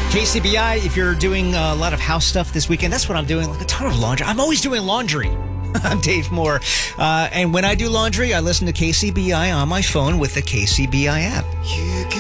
KCBI, if you're doing a lot of house stuff this weekend, that's what I'm doing, like a ton of laundry. I'm always doing laundry. I'm Dave Moore. And when I do laundry, I listen to KCBI on my phone with the KCBI app.